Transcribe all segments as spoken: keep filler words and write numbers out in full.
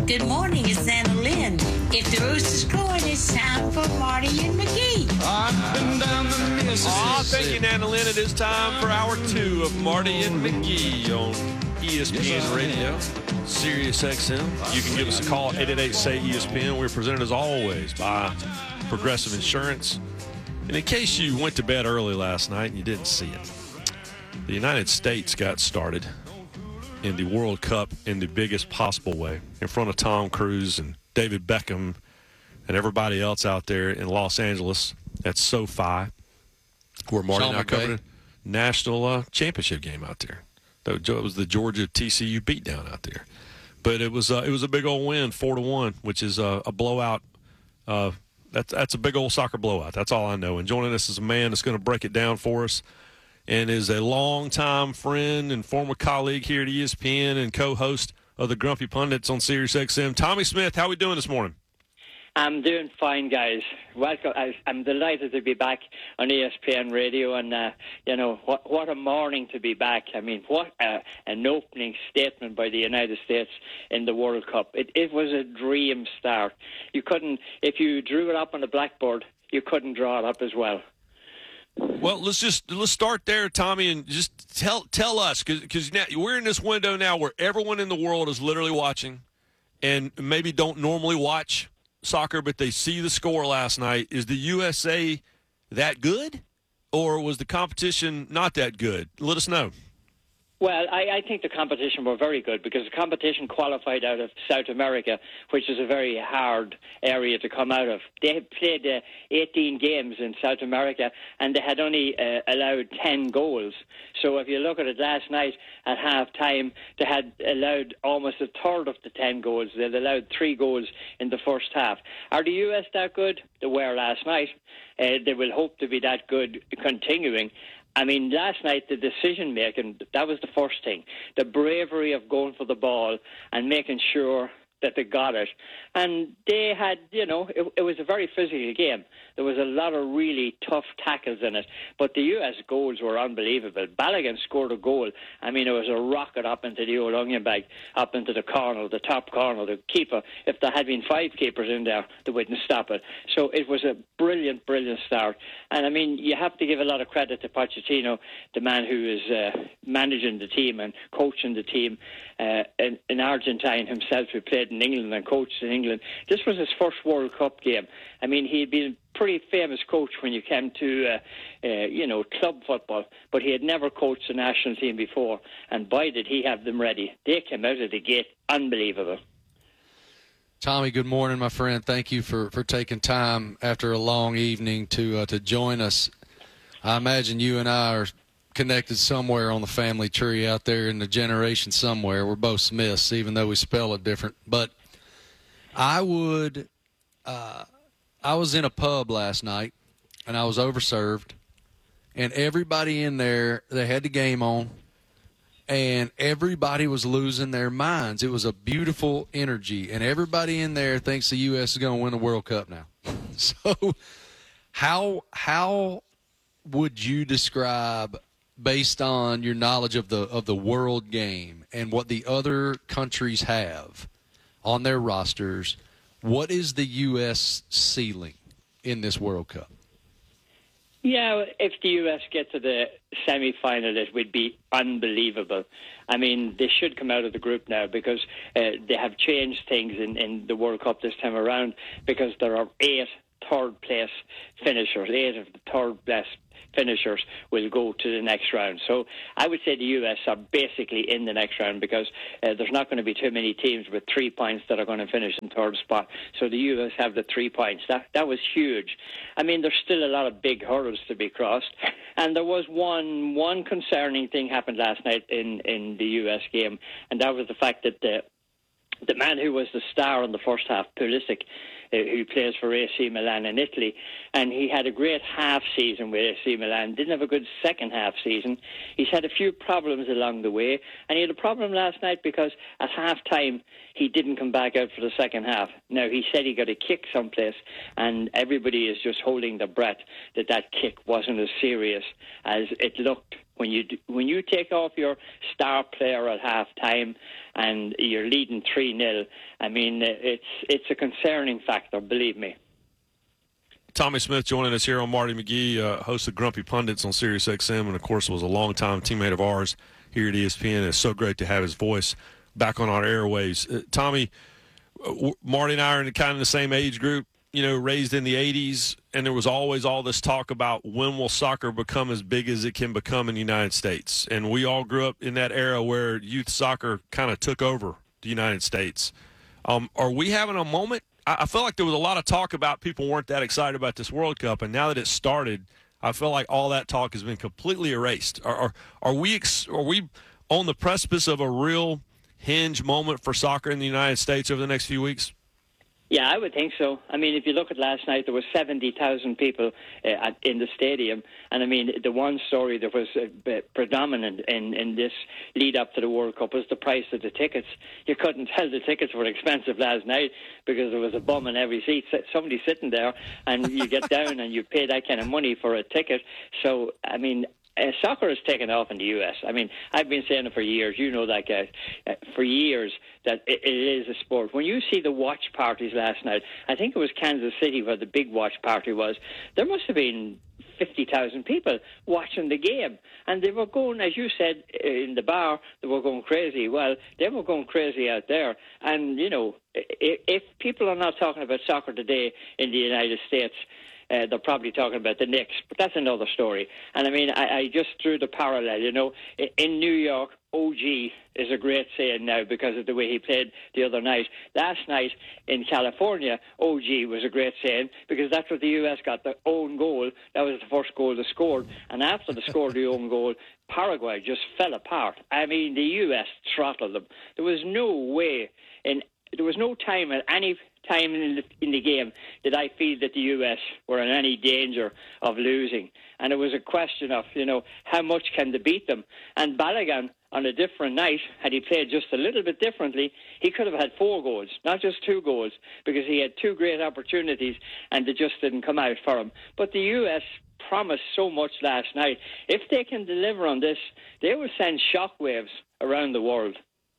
Good morning, it's Anna Lynn. If the rooster's crowing, it's time for Marty and McGee. I've been down the Mississippi. Aw, thank you, Nana Lynn. It is time for hour two of Marty and McGee on E S P N Radio, Sirius X M. You can give us a call, eight eight eight, S A Y, E S P N. We're presented, as always, by Progressive Insurance. And in case you went to bed early last night and you didn't see it, the United States got started in the World Cup in the biggest possible way, in front of Tom Cruise and David Beckham and everybody else out there in Los Angeles at SoFi, where Marty and I covered a national uh, championship game out there. It was the Georgia T C U beatdown out there. But it was uh, it was a big old win, four to one, which is uh, a blowout. Uh, that's, that's a big old soccer blowout. That's all I know. And joining us is a man that's going to break it down for us, and is a longtime friend and former colleague here at E S P N and co-host of the Grumpy Pundits on Sirius X M. Tommy Smith, how are we doing this morning? I'm doing fine, guys. Welcome. I'm delighted to be back on E S P N Radio, and uh, you know what? What a morning to be back. I mean, what a, an opening statement by the United States in the World Cup. It, it was a dream start. You couldn't, if you drew it up on the blackboard, you couldn't draw it up as well. Well, let's just let's start there, Tommy, and just tell tell us, because now we're in this window now where everyone in the world is literally watching, and maybe don't normally watch soccer, but they see the score last night. Is the U S A that good, or was the competition not that good? Let us know. Well, I, I think the competition were very good, because the competition qualified out of South America, which is a very hard area to come out of. They had played uh, eighteen games in South America, and they had only uh, allowed ten goals. So if you look at it last night at half-time, they had allowed almost a third of the ten goals. They had allowed three goals in the first half. Are the U S that good? They were last night. Uh, they will hope to be that good continuing. I mean, last night, the decision-making, that was the first thing. The bravery of going for the ball and making sure that they got it. And they had, you know, it, it was a very physical game. There was a lot of really tough tackles in it. But the U S goals were unbelievable. Balogun scored a goal. I mean, it was a rocket up into the old onion bag, up into the corner, the top corner, the keeper. If there had been five keepers in there, they wouldn't stop it. So it was a brilliant, brilliant start. And, I mean, you have to give a lot of credit to Pochettino, the man who is uh, managing the team and coaching the team. Uh, in, in Argentine himself, who played in England and coached in England. This was his first World Cup game. I mean, he'd been a pretty famous coach when you came to, uh, uh, you know, club football, but he had never coached the national team before, and boy, did he have them ready. They came out of the gate unbelievable. Tommy, good morning, my friend. Thank you for, for taking time after a long evening to uh, to join us. I imagine you and I are connected somewhere on the family tree out there in the generation somewhere. We're both Smiths, even though we spell it different. But I would, uh, I was in a pub last night, and I was overserved, and everybody in there, they had the game on, and everybody was losing their minds. It was a beautiful energy, and everybody in there thinks the U S is going to win the World Cup now. So how how would you describe, based on your knowledge of the of the world game and what the other countries have on their rosters, what is the U S ceiling in this World Cup? Yeah, if the U S get to the semi-final, it would be unbelievable. I mean, they should come out of the group now, because uh, they have changed things in, in the World Cup this time around, because there are eight third-place finishers, eight of the third-place finishers will go to the next round. So I would say the U S are basically in the next round, because uh, there's not going to be too many teams with three points that are going to finish in third spot. So the U S have the three points. That that was huge. I mean, there's still a lot of big hurdles to be crossed. And there was one one concerning thing happened last night in, in the U S game, and that was the fact that the the man who was the star in the first half, Pulisic, uh, who plays for A C Milan in Italy, and he had a great half season with A C Milan, didn't have a good second half season. He's had a few problems along the way, and he had a problem last night because at half time he didn't come back out for the second half. Now, he said he got a kick someplace, and everybody is just holding their breath that that kick wasn't as serious as it looked When you do, when you take off your star player at halftime and you're leading three nil, I mean, it's it's a concerning factor, believe me. Tommy Smith joining us here on Marty McGee, uh, host of Grumpy Pundits on Sirius X M, and, of course, was a longtime teammate of ours here at E S P N. It's so great to have his voice back on our airwaves. Uh, Tommy, uh, Marty and I are in kind of the same age group, you know, raised in the eighties, and there was always all this talk about when will soccer become as big as it can become in the United States. And we all grew up in that era where youth soccer kind of took over the United States. Um, are we having a moment? I feel like there was a lot of talk about people weren't that excited about this World Cup, and now that it started, I feel like all that talk has been completely erased. Are, are, are we ex- are we on the precipice of a real hinge moment for soccer in the United States over the next few weeks? Yeah, I would think so. I mean, if you look at last night, there were seventy thousand people uh, at, in the stadium. And, I mean, the one story that was uh, predominant in, in this lead-up to the World Cup was the price of the tickets. You couldn't tell the tickets were expensive last night because there was a bum in every seat, somebody sitting there, and you get down and you pay that kind of money for a ticket. So, I mean, Uh, soccer has taken off in the U S. I mean, I've been saying it for years. You know that, guy. Uh, for years that it, it is a sport. When you see the watch parties last night, I think it was Kansas City where the big watch party was, there must have been fifty thousand people watching the game. And they were going, as you said, in the bar, they were going crazy. Well, they were going crazy out there. And, you know, if, if people are not talking about soccer today in the United States, Uh, they're probably talking about the Knicks, but that's another story. And I mean, I, I just drew the parallel. You know, in New York, O G is a great saying now because of the way he played the other night. Last night in California, O G was a great saying because that's what the U S got, the own goal. That was the first goal they scored. And after they scored the own goal, Paraguay just fell apart. I mean, the U S throttled them. There was no way, in, there was no time at any time in the, in the game did I feel that the U S were in any danger of losing. And it was a question of, you know, how much can they beat them? And Balogun, on a different night, had he played just a little bit differently, he could have had four goals, not just two goals, because he had two great opportunities and they just didn't come out for him. But the U S promised so much last night. If they can deliver on this, they will send shockwaves around the world.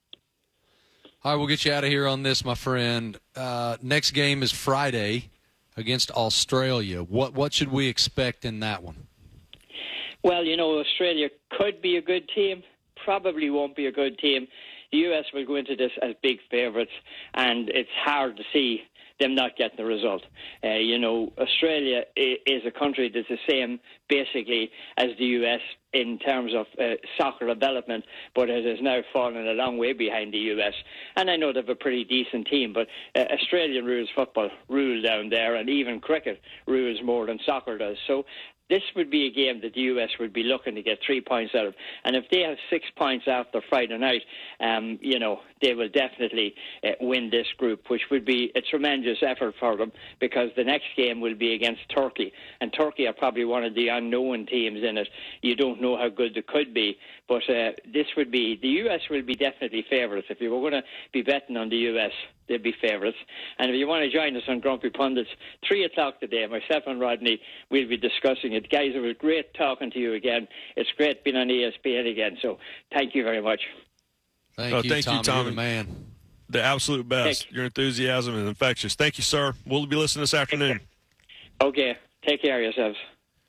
All right, we'll get you out of here on this, my friend. Uh, next game is Friday against Australia. What what should we expect in that one? Well, you know, Australia could be a good team, probably won't be a good team. The U S will go into this as big favourites, and it's hard to see them not getting the result. Uh, you know, Australia is a country that's the same, basically, as the U S in terms of uh, soccer development, but it has now fallen a long way behind the U S. And I know they have a pretty decent team, but uh, Australian rules football rule down there, and even cricket rules more than soccer does. So this would be a game that the U S would be looking to get three points out of. And if they have six points after Friday night, um, you know, they will definitely uh, win this group, which would be a tremendous effort for them because the next game will be against Turkey. And Turkey are probably one of the unknown teams in it. You don't know how good they could be. But uh, this would be, the U S will be definitely favourites. If you were going to be betting on the U S, they'd be favourites. And if you want to join us on Grumpy Pundits, three o'clock today, myself and Rodney will be discussing it. Guys, it was great talking to you again. It's great being on E S P N again. So thank you very much. Thank oh, you, thank Tommy. you, Tommy. You're the man. The absolute best. Thank Your enthusiasm is infectious. Thank you, sir. We'll be listening this afternoon. Okay. Take care of yourselves.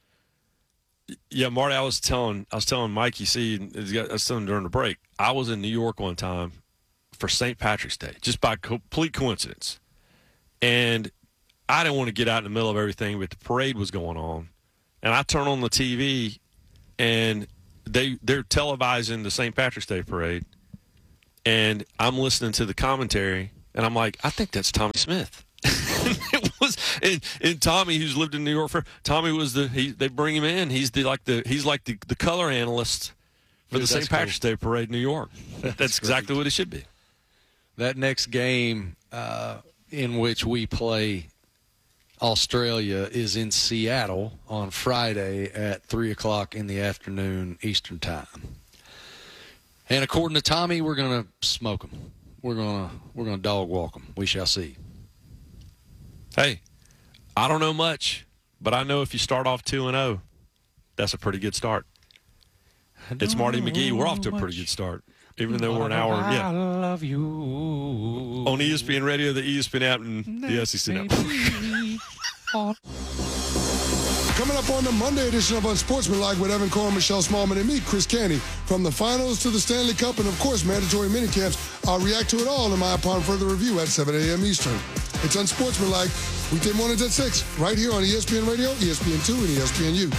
Yeah, Marty, I was telling I was telling Mike, you see, I was telling him during the break, I was in New York one time for Saint Patrick's Day, just by complete coincidence. And I didn't want to get out in the middle of everything, but the parade was going on. And I turn on the T V, and they, they're televising the Saint Patrick's Day parade. And I'm listening to the commentary, and I'm like, I think that's Tommy Smith. it was and, and Tommy, who's lived in New York for Tommy was the he they bring him in. He's the like the he's like the, the color analyst for Dude, the Saint Patrick's cool. Day parade in New York. That's, that's exactly what it should be. That next game uh, in which we play Australia is in Seattle on Friday at three o'clock in the afternoon Eastern time. And according to Tommy, we're gonna smoke them. We're gonna we're gonna dog walk them. We shall see. Hey, I don't know much, but I know if you start off two and oh, that's a pretty good start. It's Marty McGee. We're off to a pretty good start, even though we're an hour. Yeah. I love you. On E S P N Radio, the E S P N app, and the S E C Network. Coming up on the Monday edition of Unsportsmanlike with Evan Cole, Michelle Smallman, and me, Chris Canty. From the finals to the Stanley Cup and, of course, mandatory minicamps, I'll react to it all in my upon further review at seven a.m. Eastern. It's Unsportsmanlike, weekday mornings at six, right here on E S P N Radio, E S P N two, and E S P N U.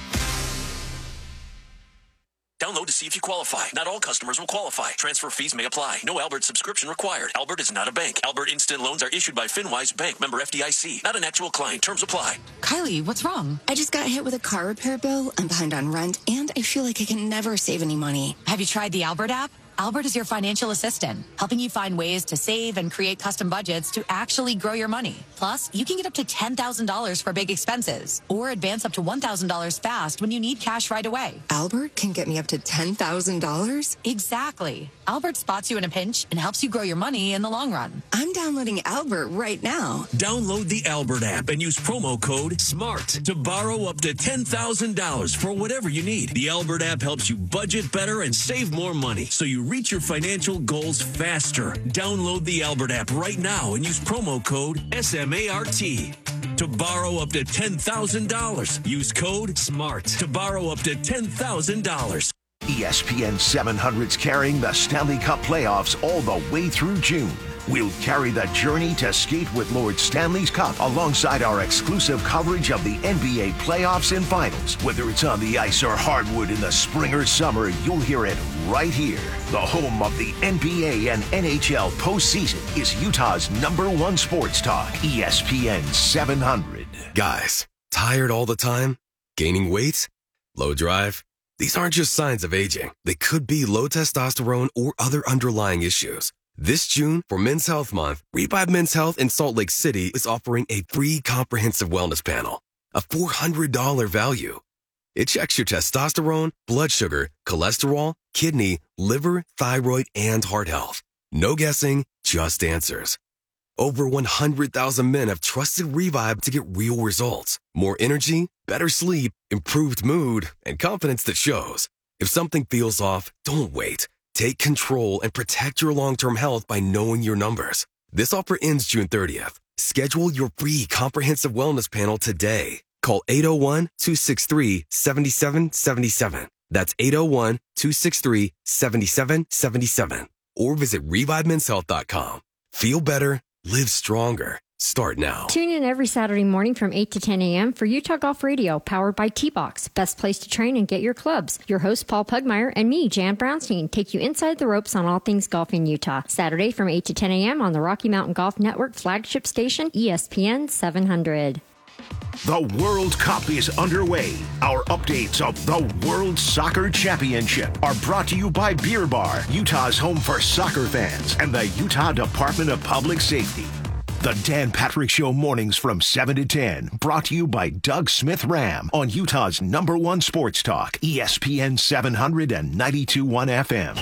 Download to see if you qualify. Not all customers will qualify. Transfer fees may apply. No Albert subscription required. Albert is not a bank. Albert Instant Loans are issued by FinWise Bank, member F D I C. Not an actual client. Terms apply. Kylie, what's wrong? I just got hit with a car repair bill. I'm behind on rent, and I feel like I can never save any money. Have you tried the Albert app? Albert is your financial assistant, helping you find ways to save and create custom budgets to actually grow your money. Plus, you can get up to ten thousand dollars for big expenses or advance up to one thousand dollars fast when you need cash right away. Albert can get me up to ten thousand dollars? Exactly. Albert spots you in a pinch and helps you grow your money in the long run. I'm downloading Albert right now. Download the Albert app and use promo code SMART to borrow up to ten thousand dollars for whatever you need. The Albert app helps you budget better and save more money, so you reach your financial goals faster. Download the Albert app right now and use promo code S M A R T to borrow up to ten thousand dollars. Use code SMART to borrow up to ten thousand dollars. E S P N seven hundred's carrying the Stanley Cup playoffs all the way through June. We'll carry the journey to skate with Lord Stanley's Cup alongside our exclusive coverage of the N B A playoffs and finals. Whether it's on the ice or hardwood in the spring or summer, you'll hear it right here. The home of the N B A and N H L postseason is Utah's number one sports talk, E S P N seven hundred. Guys, tired all the time? Gaining weight? Low drive? These aren't just signs of aging. They could be low testosterone or other underlying issues. This June, for Men's Health Month, Revive Men's Health in Salt Lake City is offering a free comprehensive wellness panel, a four hundred dollars value. It checks your testosterone, blood sugar, cholesterol, kidney, liver, thyroid, and heart health. No guessing, just answers. Over one hundred thousand men have trusted Revive to get real results. More energy, better sleep, improved mood, and confidence that shows. If something feels off, don't wait. Take control and protect your long-term health by knowing your numbers. This offer ends June thirtieth. Schedule your free comprehensive wellness panel today. Call eight oh one, two six three, seven seven seven seven. That's eight oh one, two six three, seven seven seven seven. Or visit revive men's health dot com. Feel better, live stronger. Start now. Tune in every Saturday morning from eight to ten a.m. for Utah Golf Radio, powered by T-Box. Best place to train and get your clubs. Your host, Paul Pugmire, and me, Jan Brownstein, take you inside the ropes on all things golf in Utah. Saturday from eight to ten a.m. on the Rocky Mountain Golf Network flagship station, E S P N seven hundred. The World Cup is underway. Our updates of the World Soccer Championship are brought to you by Beer Bar, Utah's home for soccer fans, and the Utah Department of Public Safety. The Dan Patrick Show mornings from seven to ten, brought to you by Doug Smith Ram on Utah's number one sports talk, E S P N seven hundred and ninety-two point one F M.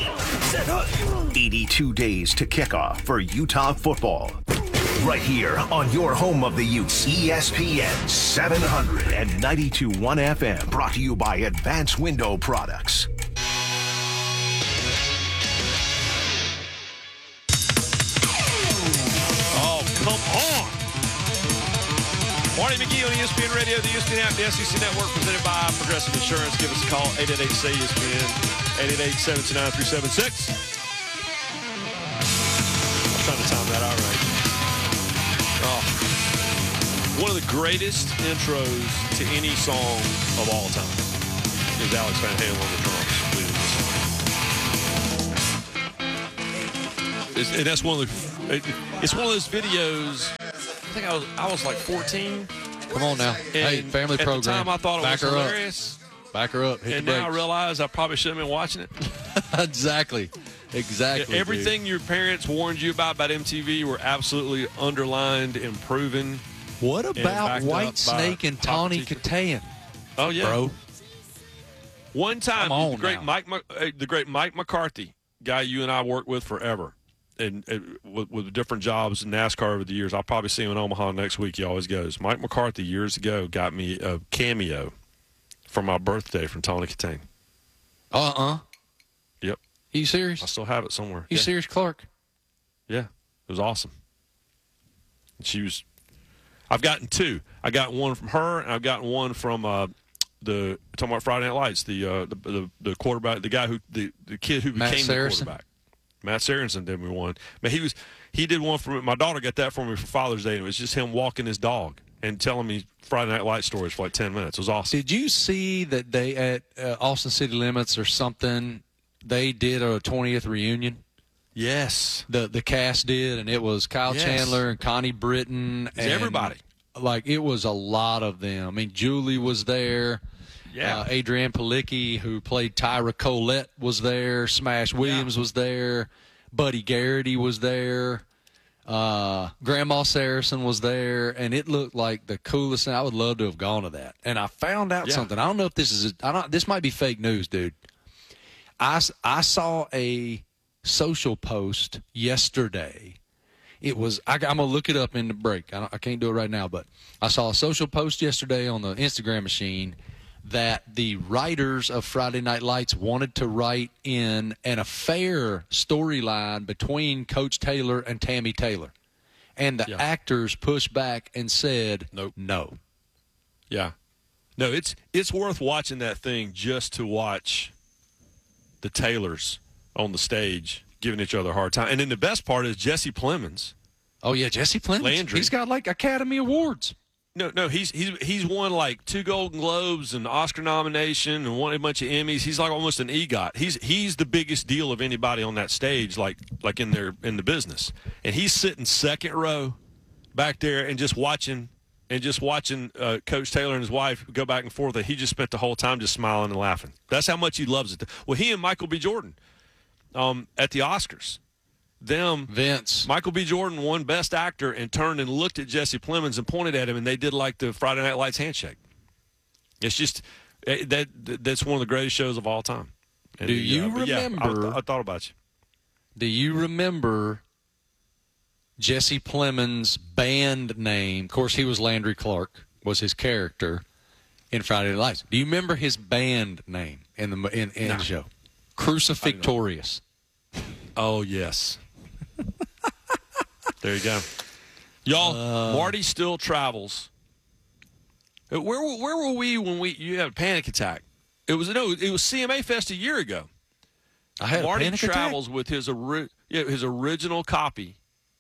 eighty-two days to kickoff for Utah football. Right here on your home of the Utes, E S P N seven hundred and ninety-two point one F M. Brought to you by Advanced Window Products. Come on. Marty McGee on E S P N Radio, the E S P N app, the S E C Network, presented by Progressive Insurance. Give us a call, eight eight eight, S A Y, E S P N, eight eight eight, seven two nine, three seven six. I'm trying to time that out right. Oh. One of the greatest intros to any song of all time is Alex Van Halen on the drums leading this song. It's, and that's one of the... It, it's one of those videos. I think I was I was like fourteen. Come on now, and hey, family at program. At the time, I thought it Back was her hilarious. Up. Back her up. Hit and the now I brakes. realize I probably shouldn't have been watching it. exactly, exactly. Everything dude. your parents warned you about about M T V were absolutely underlined and proven. What about White Snake and Tawny Kitaen? Oh yeah, bro. One time, Come on the great now. Mike, the great Mike McCarthy, guy you and I worked with forever. And, and with, with different jobs in NASCAR over the years. I'll probably see him in Omaha next week. He always goes. Mike McCarthy years ago got me a cameo for my birthday from Tawny Kitaen. Uh-uh. Yep. Are you serious? I still have it somewhere. You yeah. serious, Clark? Yeah. It was awesome. And she was – I've gotten two. I got one from her, and I've gotten one from uh, the – talking about Friday Night Lights, the, uh, the the the quarterback, the guy who – the the kid who Matt became Saracen? the quarterback. Matt Saracen did me one. Man, he was – he did one for me. My daughter got that for me for Father's Day, and it was just him walking his dog and telling me Friday Night Light stories for like ten minutes. It was awesome. Did you see that they at uh, Austin City Limits or something, they did a twentieth reunion? Yes. The the cast did, and it was Kyle Yes. Chandler and Connie Britton. And everybody. Like, it was a lot of them. I mean, Julie was there. Yeah. Uh, Adrienne Palicki, who played Tyra Colette, was there. Smash Williams yeah. was there. Buddy Garrity was there. Uh, Grandma Saracen was there, and it looked like the coolest thing. I would love to have gone to that. And I found out yeah. something. I don't know if this is – I don't. This might be fake news, dude. I, I saw a social post yesterday. It was – I'm going to look it up in the break. I, don't, I can't do it right now, but I saw a social post yesterday on the Instagram machine that the writers of Friday Night Lights wanted to write in an affair storyline between Coach Taylor and Tammy Taylor. And the yeah. actors pushed back and said, nope. no. Yeah. No, it's it's worth watching that thing just to watch the Taylors on the stage giving each other a hard time. And then the best part is Jesse Plemons. Oh, yeah, Jesse Plemons. Landry. He's got, like, Academy Awards. No, no, he's he's he's won like two Golden Globes and Oscar nomination and won a bunch of Emmys. He's like almost an EGOT. He's he's the biggest deal of anybody on that stage, like like in their in the business. And he's sitting second row back there and just watching and just watching uh, Coach Taylor and his wife go back and forth. And he just spent the whole time just smiling and laughing. That's how much he loves it. Well, he and Michael B. Jordan um, at the Oscars. Them Vince Michael B. Jordan won Best Actor and turned and looked at Jesse Plemons and pointed at him, and they did like the Friday Night Lights handshake. It's just that that's one of the greatest shows of all time. And do the, you uh, remember? Yeah, I, I thought about you. Do you remember Jesse Plemons' band name? Of course, he was Landry Clark, was his character in Friday Night Lights. Do you remember his band name in the in, in no. the show? Crucifixtorious. Oh yes. There you go. Y'all, uh, Marty still travels. Where where were we when we you had a panic attack? It was no, it was C M A Fest a year ago. I had Marty a panic travels attack? with his ori- yeah, his original copy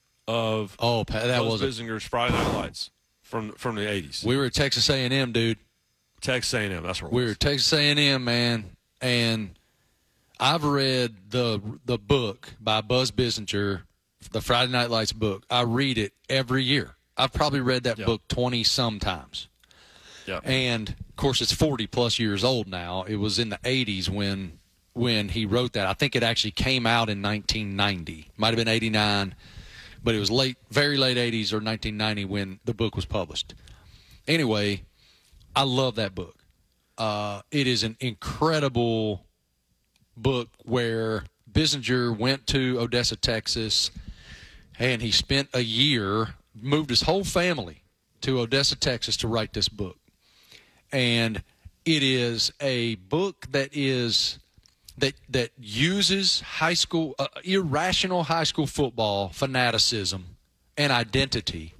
of oh that was Bissinger's Friday Night Lights from from the eighties. We were at Texas A and M, dude. Texas A and M, that's where it we was. were at Texas A and M, man, and I've read the the book by Buzz Bissinger, the Friday Night Lights book. I read it every year. I've probably read that yep. book twenty-some times. Yep. And, of course, it's forty-plus years old now. It was in the eighties when when he wrote that. I think it actually came out in nineteen ninety. Might have been eighty-nine, but it was late, very late eighties or nineteen ninety when the book was published. Anyway, I love that book. Uh, it is an incredible book where Bissinger went to Odessa, Texas, and he spent a year, moved his whole family to Odessa, Texas to write this book. And it is a book that is that that uses high school uh, irrational high school football fanaticism and identity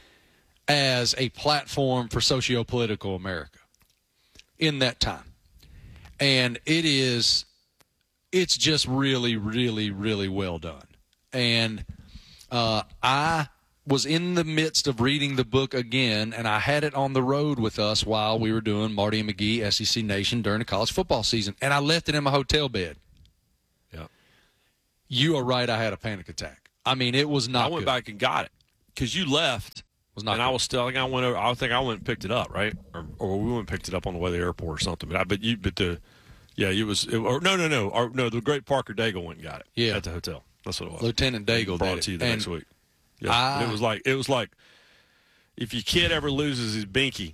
as a platform for socio-political America in that time. And it is it's just really, really, really well done. And uh, I was in the midst of reading the book again, and I had it on the road with us while we were doing Marty and McGee, S E C Nation, during the college football season, and I left it in my hotel bed. Yeah. You are right, I had a panic attack. I mean, it was not I went good. back and got it because you left, was not and good. I was still, I think I went over, I think I went and picked it up, right? Or, or we went and picked it up on the way to the airport or something. But, I, but you, but the, yeah, it was, it, or no, no, no, or, no, the great Parker Daigle went and got it yeah. at the hotel. That's what it was. Lieutenant Daigle brought did it to you it. the And next week. Yeah, I, it was like it was like if your kid ever loses his binky,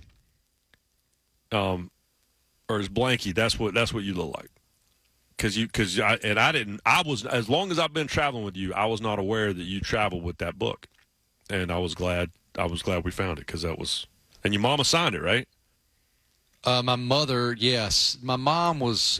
um, or his blankie, that's what that's what you look like. Because you, because I and I didn't. I was as long as I've been traveling with you, I was not aware that you traveled with that book, and I was glad. I was glad we found it because that was. And your mama signed it, right? Uh, my mother, yes. My mom was.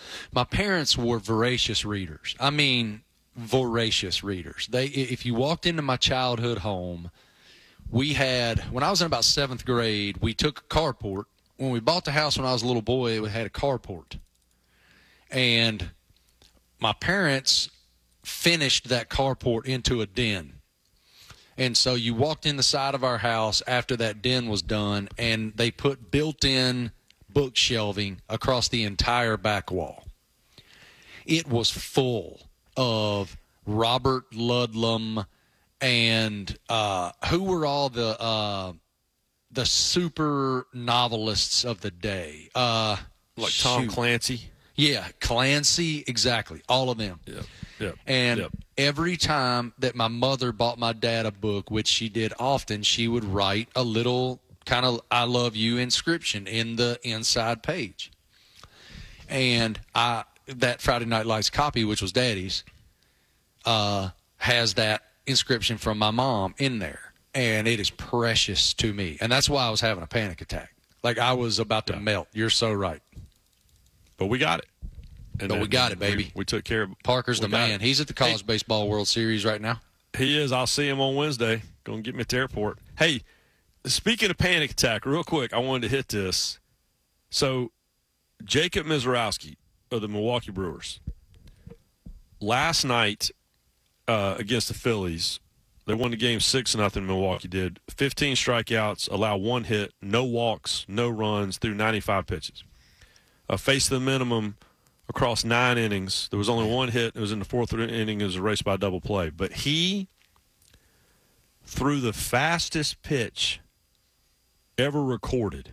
My parents were voracious readers. I mean, voracious readers. They, if you walked into my childhood home, we had, when I was in about seventh grade, we took a carport. When we bought the house when I was a little boy, it had a carport. And my parents finished that carport into a den. And so you walked in the side of our house after that den was done, and they put built-in book shelving across the entire back wall. It was full of Robert Ludlum and uh, who were all the uh, the super novelists of the day? Uh, like Tom shoot. Clancy? Yeah, Clancy, exactly, all of them. Yep, yep, and yep. every time that my mother bought my dad a book, which she did often, she would write a little kind of I love you inscription in the inside page. And I that Friday Night Lights copy, which was Daddy's, uh, has that inscription from my mom in there. And it is precious to me. And that's why I was having a panic attack. Like I was about to yeah. melt. You're so right. But we got it. And but we got it, baby. We, we took care of it. Parker's the man. It. He's at the College hey, Baseball World Series right now. He is. I'll see him on Wednesday. Going to get me at the airport. Hey, speaking of panic attack, real quick, I wanted to hit this. So, Jacob Mizorowski of the Milwaukee Brewers, last night uh, against the Phillies, they won the game six to nothing. Milwaukee did fifteen strikeouts, allow one hit, no walks, no runs through ninety-five pitches. Uh, faced the minimum across nine innings. There was only one hit. It was in the fourth inning. It was a race by double play. But he threw the fastest pitch ever recorded.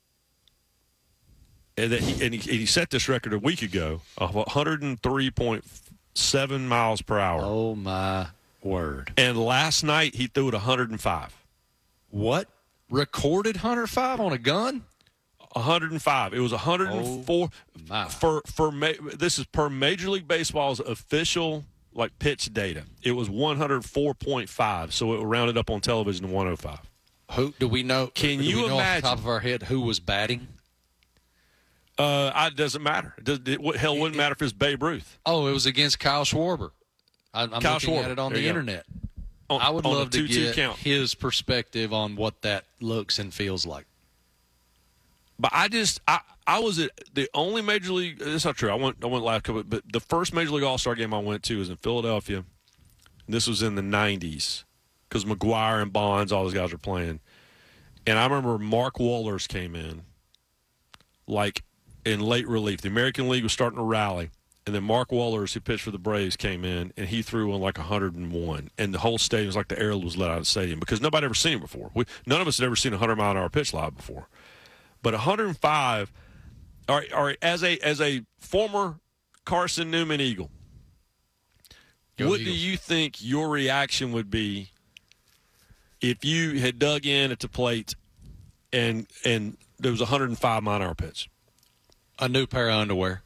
And, that he, and he, he set this record a week ago of one oh three point seven miles per hour. Oh, my word. And last night he threw it one hundred five. What? Recorded one hundred five on a gun? one hundred five. It was one hundred four. Oh, for for this is per Major League Baseball's official like pitch data. It was one oh four point five, so it rounded up on television to one oh five. Who do we know? Can do you we know imagine off the top of our head who was batting? Uh, it doesn't matter. It, does, it hell wouldn't matter if it's Babe Ruth. Oh, it was against Kyle Schwarber. I, I'm Kyle looking Schwarber. at it on there the internet. On, I would on love to get count. his perspective on what that looks and feels like. But I just, I, I was at the only Major League, it's not true, I went, I went last couple, but the first Major League All-Star game I went to was in Philadelphia. This was in the nineties because McGuire and Bonds, all those guys were playing. And I remember Mark Wohlers came in, like in late relief. The American League was starting to rally. And then Mark Wohlers, who pitched for the Braves, came in, and he threw in like one hundred one. And the whole stadium was like the air was let out of the stadium because nobody had ever seen it before. We, none of us had ever seen a one hundred mile an hour pitch live before. But one hundred five, all right, all right, as a as a former Carson Newman Eagle, Go what Eagles. do you think your reaction would be if you had dug in at the plate and and there was a one hundred five mile an hour pitch? A new pair of underwear.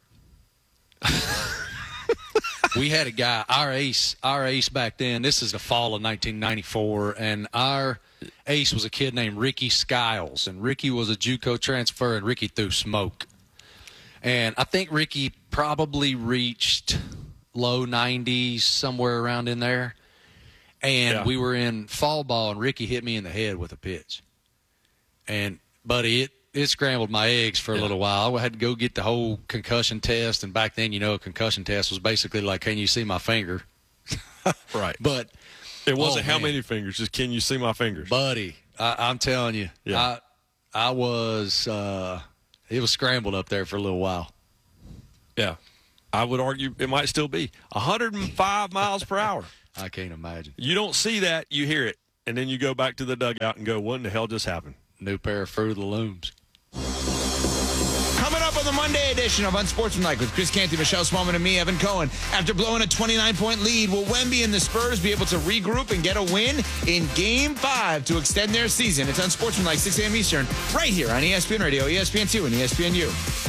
We had a guy, our ace, our ace back then. This is the fall of nineteen ninety-four, and our ace was a kid named Ricky Skiles, and Ricky was a JUCO transfer, and Ricky threw smoke. And I think Ricky probably reached low nineties, somewhere around in there. And yeah. we were in fall ball, and Ricky hit me in the head with a pitch. And, buddy, it, it scrambled my eggs for a yeah. little while. I had to go get the whole concussion test, and back then, you know, a concussion test was basically like, can you see my finger? Right. But it wasn't oh, how man. many fingers, just can you see my fingers? Buddy, I, I'm telling you, yeah. I I was uh, it was scrambled up there for a little while. Yeah. I would argue it might still be one hundred five miles per hour. I can't imagine. You don't see that, you hear it, and then you go back to the dugout and go, what in the hell just happened? New pair of Fruit of the Looms. Coming up on the Monday edition of Unsportsmanlike with Chris Canty, Michelle Smallman, and me, Evan Cohen. After blowing a twenty-nine point lead, will Wemby and the Spurs be able to regroup and get a win in Game five to extend their season? It's Unsportsmanlike, six a.m. Eastern, right here on E S P N Radio, E S P N two, and E S P N U.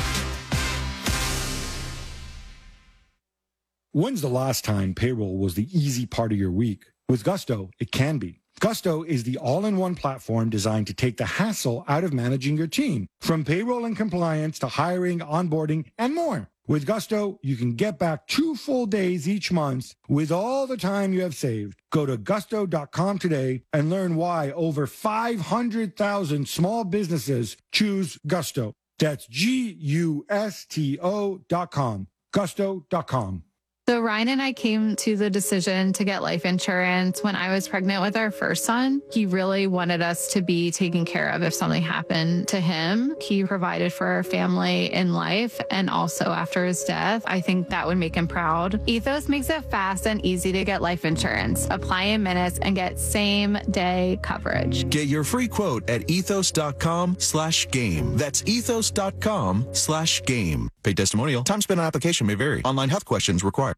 When's the last time payroll was the easy part of your week? With Gusto, it can be. Gusto is the all-in-one platform designed to take the hassle out of managing your team, from payroll and compliance to hiring, onboarding, and more. With Gusto, you can get back two full days each month with all the time you have saved. Go to gusto dot com today and learn why over five hundred thousand small businesses choose Gusto. That's G U S T O dot com. gusto dot com. So Ryan and I came to the decision to get life insurance when I was pregnant with our first son. He really wanted us to be taken care of if something happened to him. He provided for our family in life and also after his death. I think that would make him proud. Ethos makes it fast and easy to get life insurance. Apply in minutes and get same day coverage. Get your free quote at ethos dot com slash game. That's ethos dot com slash game. Paid testimonial. Time spent on application may vary. Online health questions required.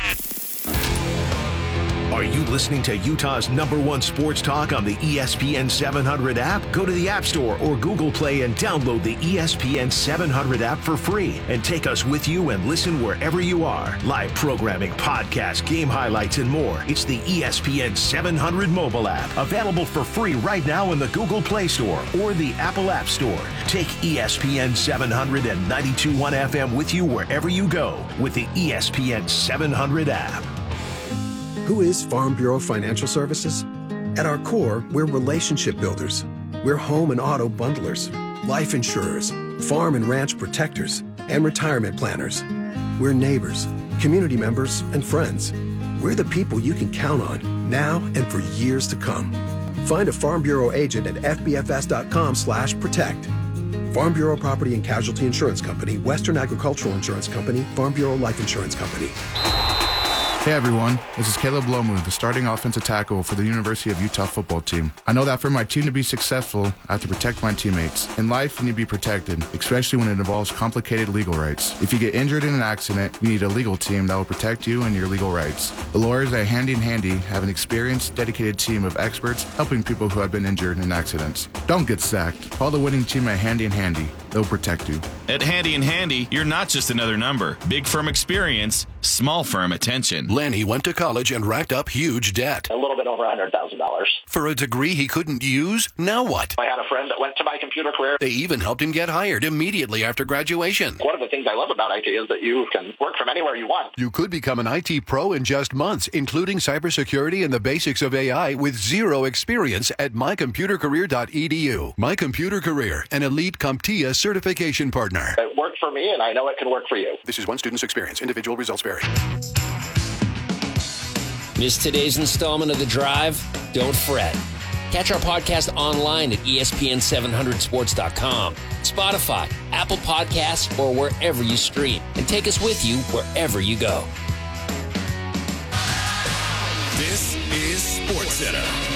Are you listening to Utah's number one sports talk on the E S P N seven hundred app? Go to the App Store or Google Play and download the E S P N seven hundred app for free and take us with you and listen wherever you are. Live programming, podcasts, game highlights, and more. It's the E S P N seven hundred mobile app, available for free right now in the Google Play Store or the Apple App Store. Take E S P N seven hundred and ninety-two point one F M with you wherever you go with the E S P N seven hundred app. Who is Farm Bureau Financial Services? At our core, we're relationship builders. We're home and auto bundlers, life insurers, farm and ranch protectors, and retirement planners. We're neighbors, community members, and friends. We're the people you can count on now and for years to come. Find a Farm Bureau agent at f b f s dot com slash protect. Farm Bureau Property and Casualty Insurance Company, Western Agricultural Insurance Company, Farm Bureau Life Insurance Company. Hey everyone, this is Caleb Lomu, the starting offensive tackle for the University of Utah football team. I know that for my team to be successful, I have to protect my teammates. In life, you need to be protected, especially when it involves complicated legal rights. If you get injured in an accident, you need a legal team that will protect you and your legal rights. The lawyers at Handy and Handy have an experienced, dedicated team of experts helping people who have been injured in accidents. Don't get sacked. Call the winning team at Handy and Handy. They'll protect you. At Handy and Handy, you're not just another number. Big firm experience, small firm attention. Lenny went to college and racked up huge debt. A little bit over one hundred thousand dollars. For a degree he couldn't use? Now what? I had a friend that went to my computer career. They even helped him get hired immediately after graduation. One of the things I love about I T is that you can work from anywhere you want. You could become an I T pro in just months, including cybersecurity and the basics of A I with zero experience at my computer career dot e d u. My Computer Career, an elite CompTIA certification partner. It worked for me, and I know it can work for you. This is one student's experience. Individual results vary. Missed today's installment of The Drive? Don't fret. Catch our podcast online at E S P N seven hundred sports dot com, Spotify, Apple Podcasts, or wherever you stream. And take us with you wherever you go. This is SportsCenter.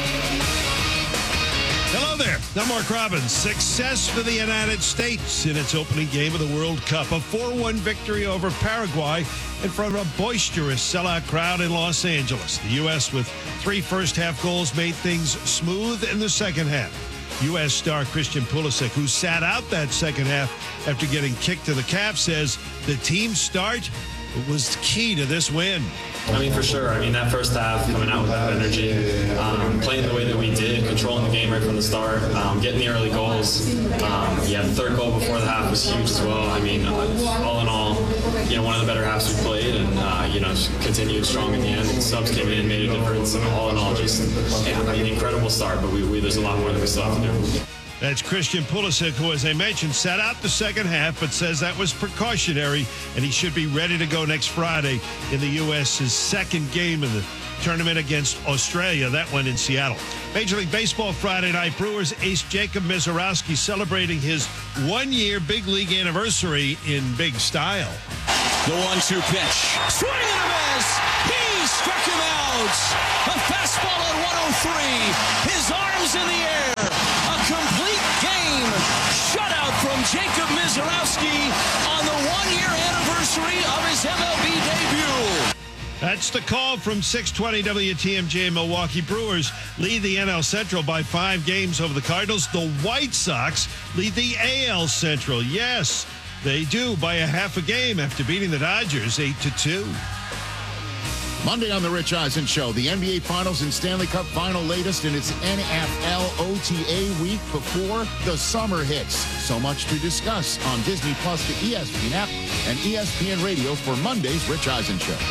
Hello there. I'm Mark Robbins. Success for the United States in its opening game of the World Cup. A four one victory over Paraguay in front of a boisterous sellout crowd in Los Angeles. The U S with three first-half goals made things smooth in the second half. U S star Christian Pulisic, who sat out that second half after getting kicked to the calf, says the team's start was key to this win. I mean, for sure. I mean, that first half, coming out with that energy, um, playing the way that we did, controlling the game right from the start, um, getting the early goals. Um, yeah, the third goal before the half was huge as well. I mean, all in all, you know, one of the better halves we played, and, uh, you know, continued strong in the end. The subs came in, made a difference, and all in all, just, yeah, I mean, incredible start, but we, we there's a lot more that we still have to do. That's Christian Pulisic, who, as I mentioned, sat out the second half, but says that was precautionary, and he should be ready to go next Friday in the U S's second game in the tournament against Australia. That one in Seattle. Major League Baseball Friday night. Brewers ace Jacob Misiorowski celebrating his one-year big league anniversary in big style. The one two pitch. Swing and a miss. He struck him out. A fastball at one oh three. His arms in the air. A complete game. Shutout from Jacob Misiorowski on the one-year anniversary of his M L B debut. That's the call from six twenty W T M J. Milwaukee. Brewers lead the N L Central by five games over the Cardinals. The White Sox lead the A L Central. Yes, they do by a half a game after beating the Dodgers eight to two. Monday on the Rich Eisen Show, the N B A Finals and Stanley Cup Final latest in its N F L O T A week before the summer hits. So much to discuss on Disney Plus, the E S P N app, and E S P N Radio for Monday's Rich Eisen Show.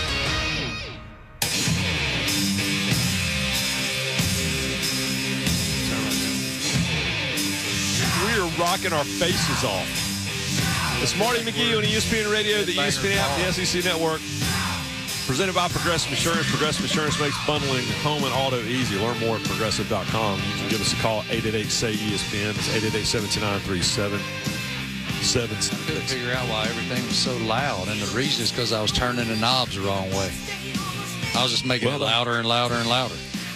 We are rocking our faces off. It's Marty McGee on E S P N Radio, the E S P N app, the S E C Network. Presented by Progressive Insurance. Progressive Insurance makes bundling home and auto easy. Learn more at progressive dot com. You can give us a call, eight eight eight, S A Y, E S P N. It's eight eight eight, seven two nine, three seven seven six. I couldn't figure out why everything was so loud, and the reason is because I was turning the knobs the wrong way. I was just making well, it louder and louder and louder.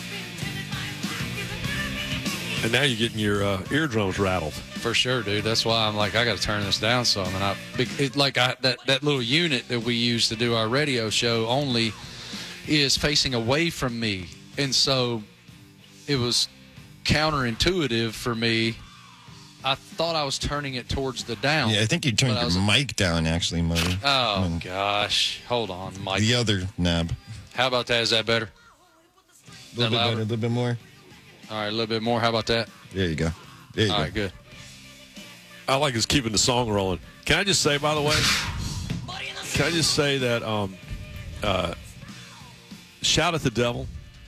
And now you're getting your uh, eardrums rattled. For sure, dude. That's why I'm like, I got to turn this down some. And I, it, like I, that that little unit that we use to do our radio show only is facing away from me, and so it was counterintuitive for me. I thought I was turning it towards the down. Yeah, I think you turned your was, mic down, actually, Marty. Oh I mean, gosh, hold on, Mike. The other knob. How about that? Is that better? A little bit better, a little bit more. All right, a little bit more. How about that? There you go. There you All go. right, good. I like is keeping the song rolling. Can I just say, by the way, can I just say that um, uh, Shout at the Devil,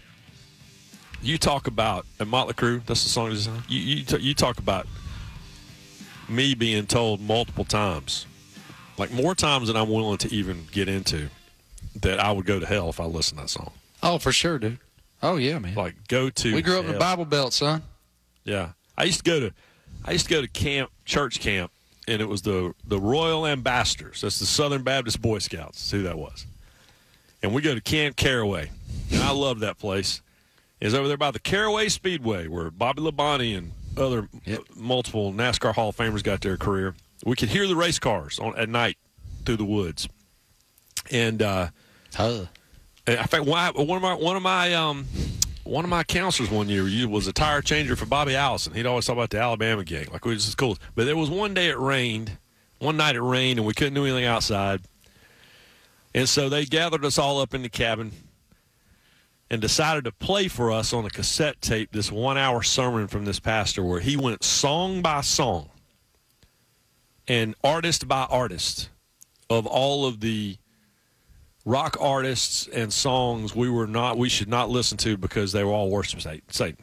you talk about, and Motley Crue, that's the song, you, you, t- you talk about me being told multiple times, like more times than I'm willing to even get into, that I would go to hell if I listened to that song. Oh, for sure, dude. Oh, yeah, man. Like, go to We grew up hell. in the Bible Belt, son. Yeah. I used to go to I used to go to camp, church camp, and it was the the Royal Ambassadors. That's the Southern Baptist Boy Scouts. That's who that was. And we go to Camp Caraway. And I love that place. It's over there by the Caraway Speedway where Bobby Labonte and other yep. uh, multiple NASCAR Hall of Famers got their career. We could hear the race cars on at night through the woods. And uh, uh. in fact, one of my one of my um, One of my counselors one year was a tire changer for Bobby Allison. He'd always talk about the Alabama gang, like which is cool. But there was one day it rained, one night it rained, and we couldn't do anything outside. And so they gathered us all up in the cabin and decided to play for us on a cassette tape this one-hour sermon from this pastor where he went song by song and artist by artist of all of the rock artists and songs we were not we should not listen to because they were all worship Satan.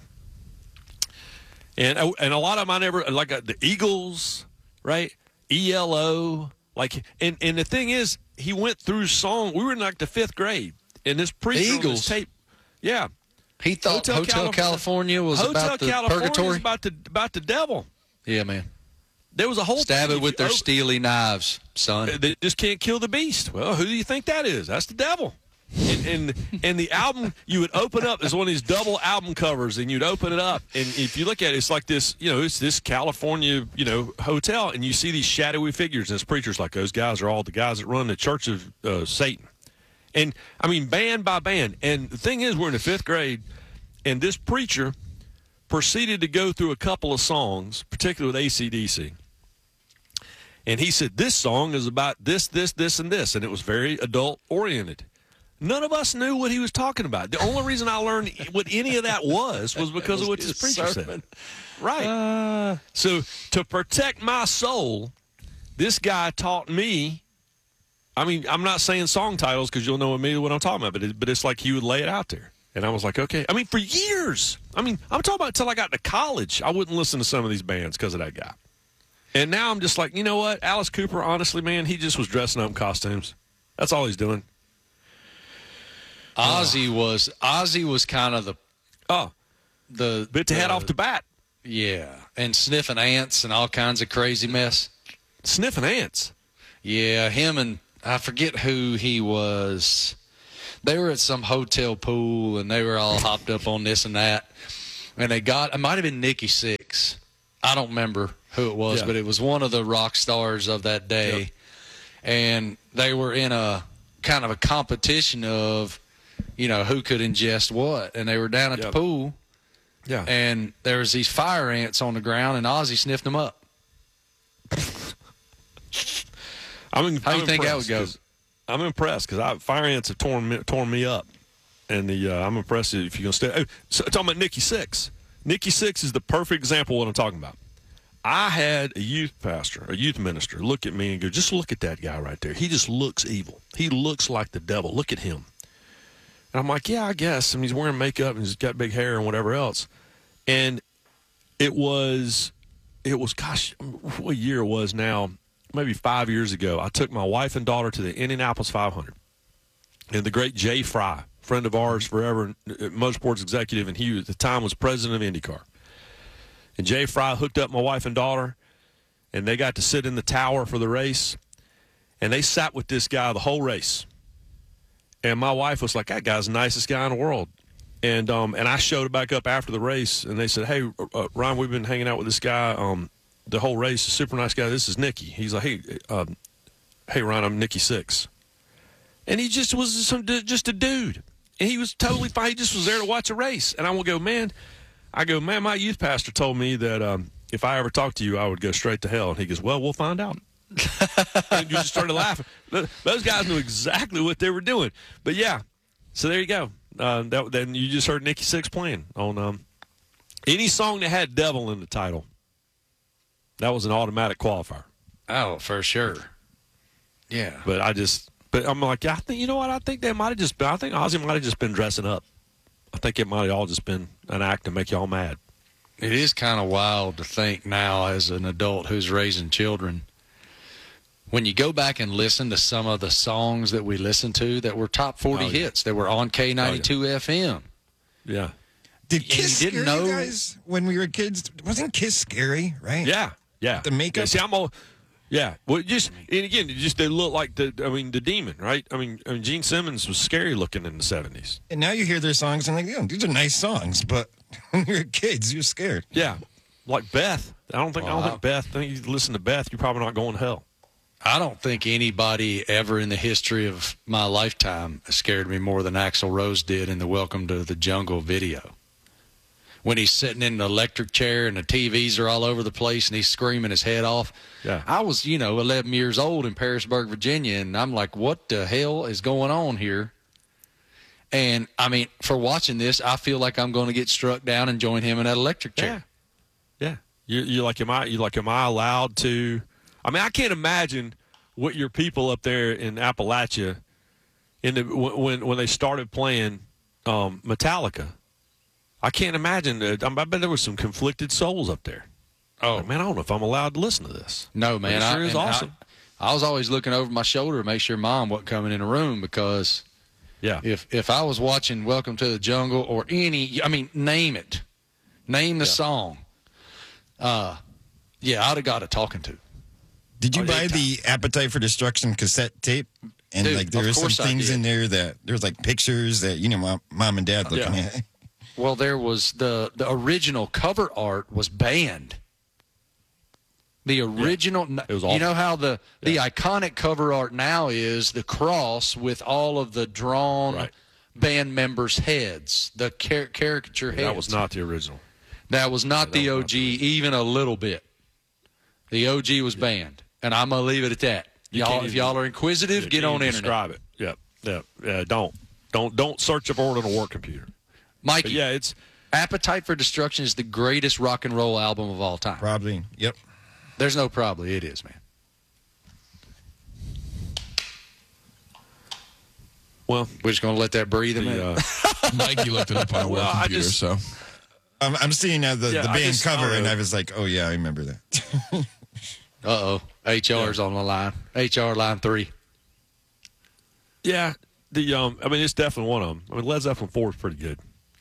And and a lot of them I never like the Eagles, right? E L O, like and and the thing is he went through song. We were in like the fifth grade, and this preacher on this tape, yeah, he thought Hotel, Hotel California, California was Hotel about the California purgatory, was about the about the devil. Yeah, man. There was a whole stab thing it with you, their oh, steely knives, son. They just can't kill the beast. Well, who do you think that is? That's the devil. And and, and the album you would open up is one of these double album covers, and you'd open it up, and if you look at it, it's like this, you know, it's this California, you know, hotel, and you see these shadowy figures. And this preacher's like, those guys are all the guys that run the Church of uh, Satan. And I mean, band by band. And the thing is, we're in the fifth grade, and this preacher proceeded to go through a couple of songs, particularly with A C D C. And he said, this song is about this, this, this, and this. And it was very adult-oriented. None of us knew what he was talking about. The only reason I learned what any of that was was because was of what this preacher sermon. said. Right. Uh, so to protect my soul, this guy taught me, I mean, I'm not saying song titles because you'll know immediately what I'm talking about, but, it, but it's like he would lay it out there. And I was like, okay. I mean, for years. I mean, I'm talking about until I got to college, I wouldn't listen to some of these bands because of that guy. And now I'm just like, you know what? Alice Cooper, honestly, man, he just was dressing up in costumes. That's all he's doing. Ozzy uh, was Ozzy was kind of the oh the bit to the, head off the bat. Yeah, and sniffing ants and all kinds of crazy mess. Sniffing ants. Yeah, him and I forget who he was. They were at some hotel pool and they were all hopped up on this and that. And they got it might have been Nikki Sixx. I don't remember who it was, yeah. but it was one of the rock stars of that day. Yep. And they were in a kind of a competition of, you know, who could ingest what. And they were down at yep. the pool. Yeah. And there was these fire ants on the ground, and Ozzy sniffed them up. I'm in, How do you think that would go? I'm impressed because fire ants have torn me, torn me up. And the uh, I'm impressed if you're going to stay. Oh, so, talking about Nikki Sixx. Nikki Sixx is the perfect example of what I'm talking about. I had a youth pastor, a youth minister, look at me and go, just look at that guy right there. He just looks evil. He looks like the devil. Look at him. And I'm like, yeah, I guess. I mean, he's wearing makeup and he's got big hair and whatever else. And it was, it was, gosh, what year it was now, maybe five years ago. I took my wife and daughter to the Indianapolis five hundred. And the great Jay Fry, friend of ours forever, motorsports executive, and he at the time was president of IndyCar. And Jay Fry hooked up my wife and daughter, and they got to sit in the tower for the race. And they sat with this guy the whole race. And my wife was like, that guy's the nicest guy in the world. And um, and I showed it back up after the race, and they said, hey, uh, Ryan, we've been hanging out with this guy um, the whole race, a super nice guy. This is Nicky. He's like, hey, uh, hey, Ryan, I'm Nikki Sixx. And he just was some, just a dude. And he was totally fine. He just was there to watch a race. And I will go, man, I go, man, my youth pastor told me that um, if I ever talked to you, I would go straight to hell. And he goes, well, we'll find out. And you just started laughing. Those guys knew exactly what they were doing. But, yeah, so there you go. Uh, that, then you just heard Nikki Sixx playing on um, any song that had devil in the title. That was an automatic qualifier. Oh, for sure. Yeah. But I just... But I'm like, I think, you know what? I think they might have just been, I think Ozzy might have just been dressing up. I think it might have all just been an act to make y'all mad. It is kind of wild to think now as an adult who's raising children. When you go back and listen to some of the songs that we listened to that were top forty oh, yeah. hits, that were on K ninety-two oh, yeah. F M. Yeah. Did Kiss scare you know, guys when we were kids? Wasn't Kiss scary, right? Yeah, yeah. The makeup. Yeah, see, I'm all... Yeah, well, just and again, just they look like the. I mean, the demon, right? I mean, I mean, Gene Simmons was scary looking in the seventies. And now you hear their songs and like, yeah, these are nice songs, but when you're kids, you're scared. Yeah, like Beth. I don't think. Well, I don't think Beth. I think you listen to Beth, you're probably not going to hell. I don't think anybody ever in the history of my lifetime scared me more than Axl Rose did in the Welcome to the Jungle video. When he's sitting in the electric chair and the T Vs are all over the place and he's screaming his head off. Yeah. I was, you know, eleven years old in Parisburg, Virginia, and I'm like, what the hell is going on here? And, I mean, for watching this, I feel like I'm going to get struck down and join him in that electric chair. Yeah. Yeah. You, you're like, am I, you're like, am I allowed to? I mean, I can't imagine what your people up there in Appalachia, in the, when, when they started playing um, Metallica. I can't imagine that. I bet there were some conflicted souls up there. Oh, like, man, I don't know if I'm allowed to listen to this. No, man. It sure I, is awesome. I, I was always looking over my shoulder to make sure Mom wasn't coming in the room because yeah, if if I was watching Welcome to the Jungle or any, I mean, name it. Name the yeah. song. Uh, yeah, I'd have got a talking to. Did you oh, buy the Appetite for Destruction cassette tape? And Dude, like there were some things in there that there's like pictures that, you know, mom, mom and dad looking yeah. at. Well, there was the, the original cover art was banned. The original, yeah, it was awful. You know how the, the yeah. iconic cover art now is the cross with all of the drawn right. band members' heads, the car- caricature heads. That was not the original. That was not yeah, the O G, not the even a little bit. The O G was yeah. banned, and I'm gonna leave it at that. You y'all, if y'all are inquisitive, get on internet. Describe it. Yep, yep. Yeah, don't, don't, don't search for it on a work computer. Mikey, but yeah, it's Appetite for Destruction is the greatest rock and roll album of all time. Probably. Yep. There's no probably. It is, man. Well, we're just gonna let that breathe a minute. Uh, Mikey looked it up on a well, work computer, just, so I'm, I'm seeing now the, yeah, the band just, cover, I and I was like, oh yeah, I remember that. uh oh, H R's yeah. on the line. H R line three. Yeah. The um, I mean, it's definitely one of them. I mean, Led Zeppelin four is pretty good.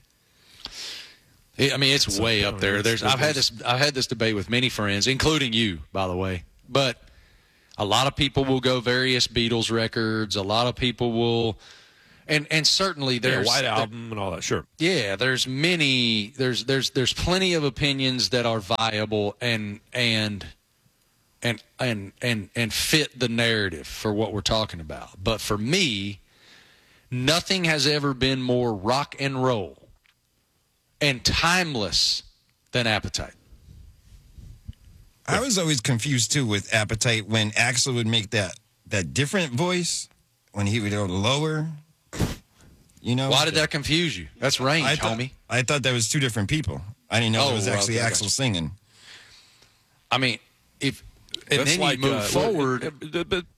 I mean, it's, it's way up there. There's, I've had this, I've had this debate with many friends, including you, by the way. But a lot of people will go various Beatles records. A lot of people will, and and certainly there's yeah, White Album and all that. Sure. Yeah, there's many. There's there's there's plenty of opinions that are viable and and and and and and fit the narrative for what we're talking about. But for me, nothing has ever been more rock and roll and timeless than Appetite. I was always confused, too, with Appetite when Axl would make that, that different voice, when he would go lower. You know. Why did that confuse you? That's range, I thought, homie. I thought that was two different people. I didn't know Oh, it was actually okay, Axl gotcha. singing. I mean, if and That's then like, you move uh, forward. it- it- it-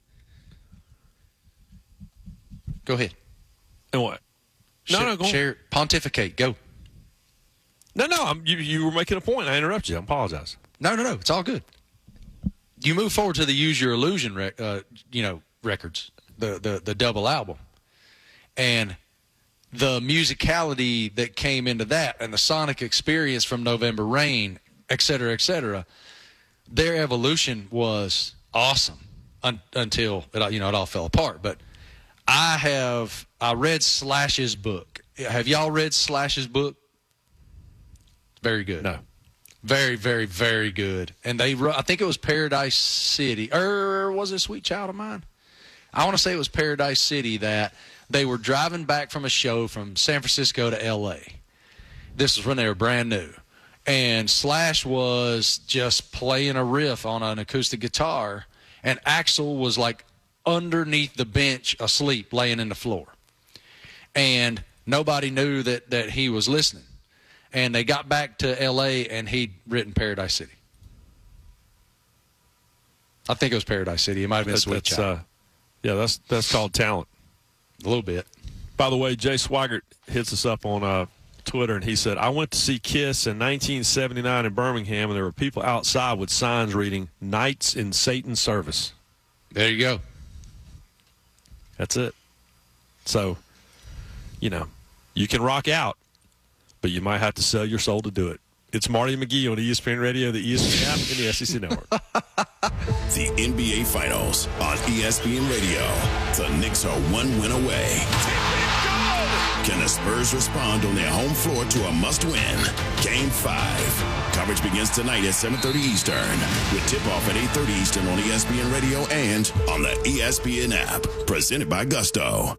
Go ahead. And what? No, Share- no, go on. share, pontificate. Go. No, no. I'm, you, you were making a point. I interrupted you. I apologize. No, no, no. It's all good. You move forward to the Use Your Illusion, rec- uh, you know, records, the, the the double album, and the musicality that came into that, and the sonic experience from November Rain, et cetera, et cetera. Their evolution was awesome un- until it, all- you know it all fell apart. But I have I read Slash's book. Have y'all read Slash's book? Very good. No. Very, very, very good. And they, wrote- I think it was Paradise City, or was it Sweet Child of Mine? I want to say it was Paradise City that they were driving back from a show from San Francisco to L A. This was when they were brand new. And Slash was just playing a riff on an acoustic guitar, and Axl was like underneath the bench asleep, laying in the floor. And nobody knew that, that he was listening. And they got back to L A, and he'd written Paradise City. I think it was Paradise City. It might have been That- Sweet that's, Child. uh, yeah, that's that's called talent. A little bit. By the way, Jay Swigert hits us up on uh, Twitter, and he said, I went to see Kiss in nineteen seventy-nine in Birmingham, and there were people outside with signs reading, Knights in Satan's Service. There you go. That's it. So, you know, you can rock out, but you might have to sell your soul to do it. It's Marty McGee on E S P N Radio, the E S P N app, and the S E C Network. The N B A Finals on E S P N Radio. The Knicks are one win away. Can the Spurs respond on their home floor to a must-win? Game five. Coverage begins tonight at seven thirty Eastern, with tip-off at eight thirty Eastern on E S P N Radio and on the E S P N app. Presented by Gusto.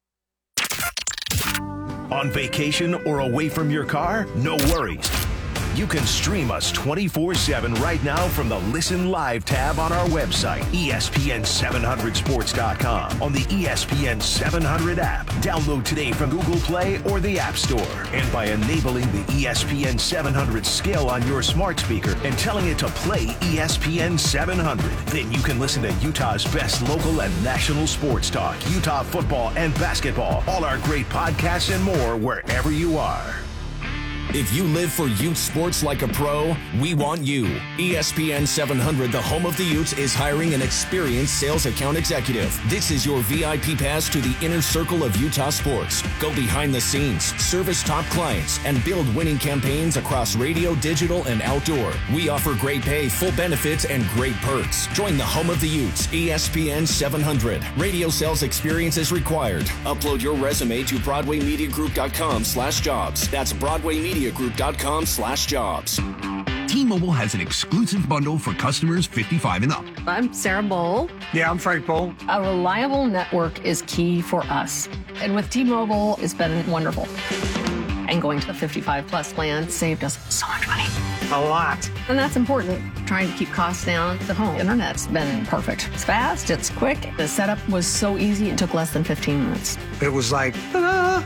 On vacation or away from your car? No worries. You can stream us twenty-four seven right now from the Listen Live tab on our website, E S P N seven hundred sports dot com, on the E S P N seven hundred app. Download today from Google Play or the App Store. And by enabling the E S P N seven hundred skill on your smart speaker and telling it to play E S P N seven hundred, then you can listen to Utah's best local and national sports talk, Utah football and basketball, all our great podcasts and more wherever you are. If you live for Ute sports like a pro, we want you. E S P N seven hundred, the home of the Utes, is hiring an experienced sales account executive. This is your V I P pass to the inner circle of Utah sports. Go behind the scenes, service top clients, and build winning campaigns across radio, digital, and outdoor. We offer great pay, full benefits, and great perks. Join the home of the Utes, E S P N seven hundred. Radio sales experience is required. Upload your resume to broadway media group dot com slash jobs. That's broadway media group dot com slash jobs. T-Mobile has an exclusive bundle for customers fifty-five and up. I'm Sarah Bowl. Yeah, I'm Frank Bowl. A reliable network is key for us. And with T-Mobile, it's been wonderful. And going to the fifty-five plus plan saved us so much money. A lot. And that's important. Trying to keep costs down. The home internet's been perfect. It's fast, it's quick. The setup was so easy, it took less than fifteen minutes. It was like, ah.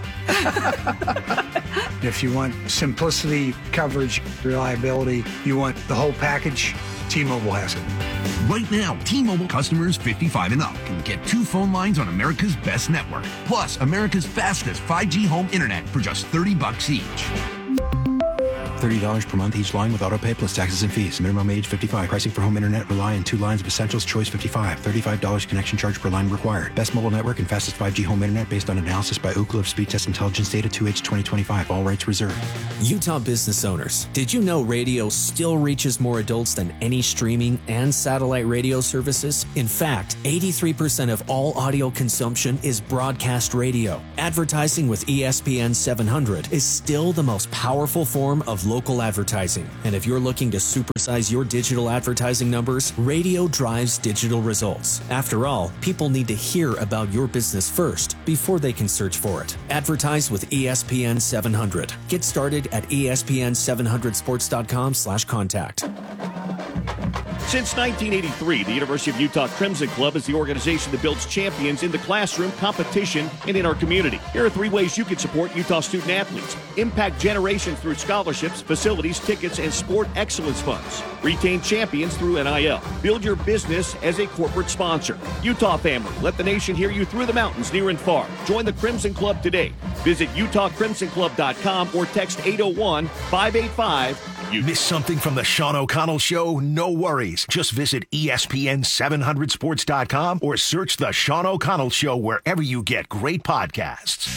If you want simplicity, coverage, reliability, you want the whole package, T-Mobile has it. Right now, T-Mobile customers fifty-five and up can get two phone lines on America's best network, plus America's fastest five G home internet for just thirty bucks each. thirty dollars per month each line with auto pay plus taxes and fees. Minimum age fifty-five. Pricing for home internet rely on two lines of Essentials Choice fifty-five. thirty-five dollars connection charge per line required. Best mobile network and fastest five G home internet based on analysis by Ookla of Speed Test Intelligence data two H twenty twenty-five. All rights reserved. Utah business owners, did you know radio still reaches more adults than any streaming and satellite radio services? In fact, eighty-three percent of all audio consumption is broadcast radio. Advertising with E S P N seven hundred is still the most powerful form of local advertising. And if you're looking to supersize your digital advertising numbers, radio drives digital results. After all, people need to hear about your business first before they can search for it. Advertise with E S P N seven hundred. Get started at E S P N seven hundred sports dot com slash contact. Since nineteen eighty-three, the University of Utah Crimson Club is the organization that builds champions in the classroom, competition, and in our community. Here are three ways you can support Utah student athletes. Impact generations through scholarships, facilities, tickets, and sport excellence funds. Retain champions through N I L. Build your business as a corporate sponsor. Utah family, let the nation hear you through the mountains, near and far. Join the Crimson Club today. Visit utah crimson club dot com or text eight oh one, five eight five. You miss something from the Sean O'Connell Show? No worries. Just visit E S P N seven hundred sports dot com or search the Sean O'Connell Show wherever you get great podcasts.